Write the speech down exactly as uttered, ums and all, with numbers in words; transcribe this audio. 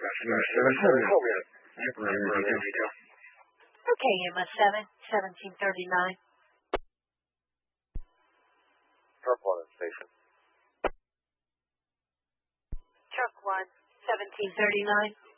Okay, M S seven, seventeen thirty-nine. Truck one at station. Truck one, seventeen thirty-nine.